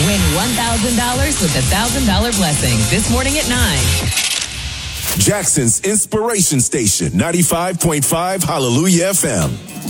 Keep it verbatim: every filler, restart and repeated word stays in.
Win one thousand dollars with a one thousand dollars blessing this morning at nine. Jackson's Inspiration Station, ninety-five point five Hallelujah F M.